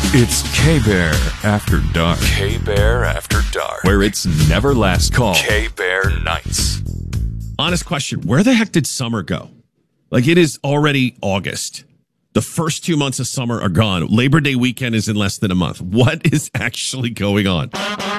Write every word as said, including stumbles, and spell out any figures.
It's K-Bear After Dark. K-Bear After Dark. Where it's never last call. K-Bear Nights. Honest question. Where the heck did summer go? Like, it is already August. The first two months of summer are gone. Labor Day weekend is in less than a month. What is actually going on?